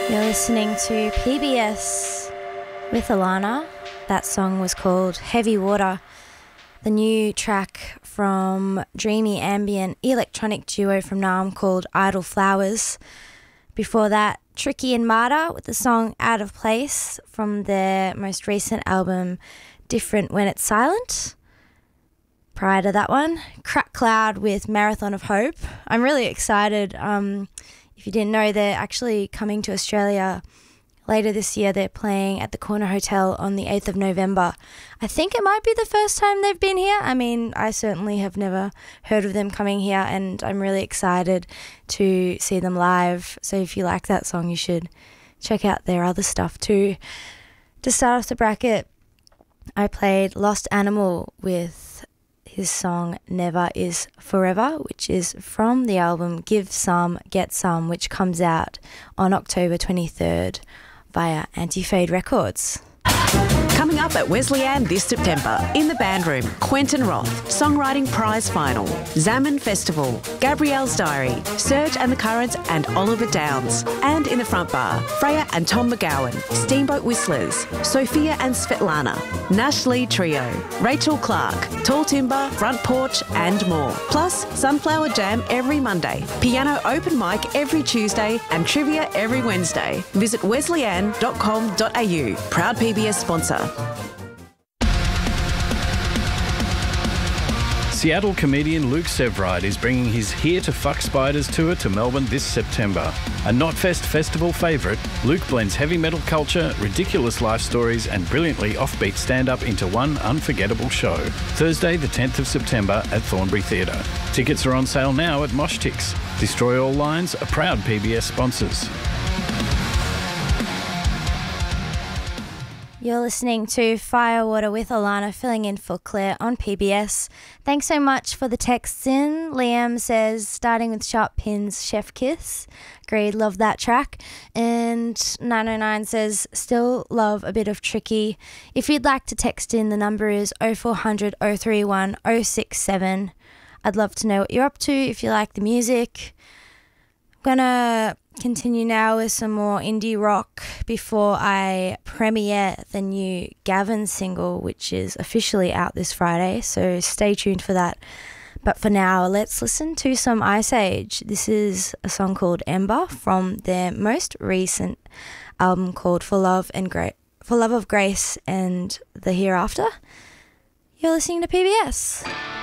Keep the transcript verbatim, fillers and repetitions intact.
You're listening to P B S with Alana. That song was called Heavy Water, the new track from dreamy ambient electronic duo from Naarm called Idle Flowers. Before that, Tricky and Marta with the song Out of Place from their most recent album Different When It's Silent. Prior to that one, Crack Cloud with Marathon of Hope. I'm really excited. Um, if you didn't know, they're actually coming to Australia later this year. They're playing at the Corner Hotel on the eighth of November. I think it might be the first time they've been here. I mean, I certainly have never heard of them coming here, and I'm really excited to see them live. So if you like that song, you should check out their other stuff too. To start off the bracket, I played Lost Animal with his song Never Is Forever, which is from the album Give Some, Get Some, which comes out on October twenty-third via Anti-Fade Records. Coming up at Wesleyan this September, in the band room, Quentin Roth, Songwriting Prize Final, Zaman Festival, Gabrielle's Diary, Serge and the Currents and Oliver Downs. And in the front bar, Freya and Tom McGowan, Steamboat Whistlers, Sophia and Svetlana, Nash Lee Trio, Rachel Clark, Tall Timber, Front Porch and more. Plus, Sunflower Jam every Monday, piano open mic every Tuesday and trivia every Wednesday. Visit wesleyan dot com dot a u. Proud P B S sponsor. Seattle comedian Luke Sevride is bringing his Here to Fuck Spiders tour to Melbourne this September. A Knotfest festival favourite, Luke blends heavy metal culture, ridiculous life stories and brilliantly offbeat stand-up into one unforgettable show. Thursday the tenth of September at Thornbury Theatre. Tickets are on sale now at Moshtix. Destroy All Lines are proud P B S sponsors. You're listening to Firewater with Alana, filling in for Claire on P B S. Thanks so much for the texts in. Liam says, starting with Sharp Pins, Chef Kiss. Agreed, love that track. And nine oh nine says, still love a bit of Tricky. If you'd like to text in, the number is oh four hundred, oh three one, oh six seven. I'd love to know what you're up to, if you like the music. I'm going to continue now with some more indie rock before I premiere the new Gavin single, which is officially out this Friday, so stay tuned for that. But for now, let's listen to some Ice Age. This is a song called Ember from their most recent album called For Love and Gra- For Love of Grace and the Hereafter. You're listening to P B S.